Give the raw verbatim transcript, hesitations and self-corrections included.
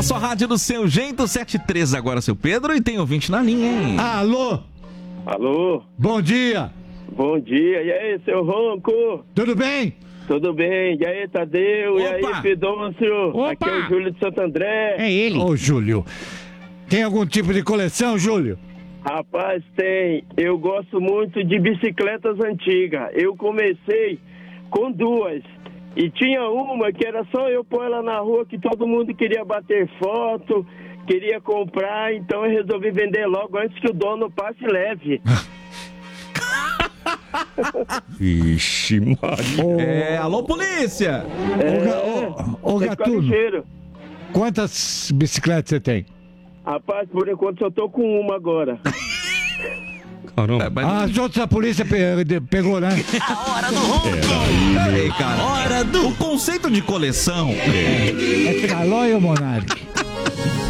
sua rádio do seu jeito, sete e treze agora, seu Pedro, e tem ouvinte na linha, hein? Alô? Alô? Bom dia. Bom dia. E aí, seu Ronco? Tudo bem? Tudo bem. E aí, Tadeu? Opa. E aí, Pidôncio? Opa. Aqui é o Júlio de Santo André. É ele. Ô, Júlio. Tem algum tipo de coleção, Júlio? Rapaz, tem. Eu gosto muito de bicicletas antigas. Eu comecei com duas. E tinha uma que era só eu pôr ela na rua, que todo mundo queria bater foto, queria comprar. Então eu resolvi vender logo antes que o dono passe e leve. Vixe, Maria. É, alô, polícia! Ô, ô, Gatuno, quantas bicicletas você tem? Rapaz, por enquanto só tô com uma agora. Caramba. Ah, as outras a polícia pe- de- pegou, né? A hora do ronco. Peraí, cara. Hora do... O conceito de coleção... É Calói ou Monark?